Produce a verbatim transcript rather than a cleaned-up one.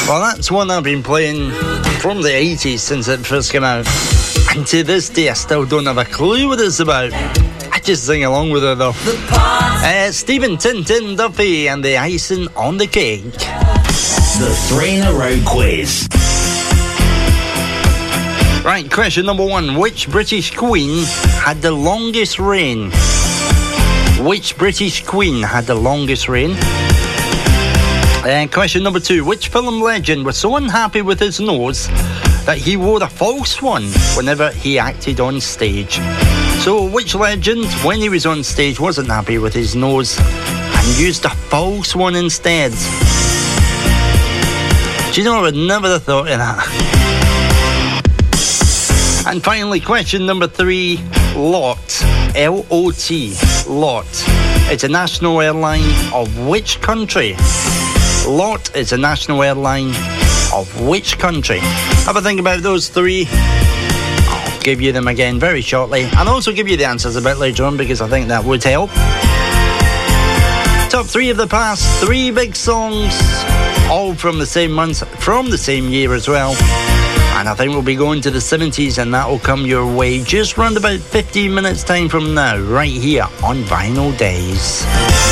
Well, that's one I've been playing from the eighties since it first came out. And to this day, I still don't have a clue what it's about. I just sing along with it, though. Uh, Stephen Tintin Duffy and the icing on the cake. The three in a row quiz. Right, question number one. Which British queen had the longest reign? Which British queen had the longest reign? And question number two. Which film legend was so unhappy with his nose that he wore a false one whenever he acted on stage? So which legend, when he was on stage, wasn't happy with his nose and used a false one instead? Do you know, I would never have thought of that. And finally, question number three. LOT, L O T, LOT. It's a national airline of which country? LOT is a national airline of which country? Have a think about those three. I'll give you them again very shortly, and also give you the answers a bit later on, because I think that would help. Top three of the past, three big songs, all from the same month, from the same year as well. And I think we'll be going to the seventies, and that will come your way just round about fifteen minutes time from now, right here on Vinyl Days.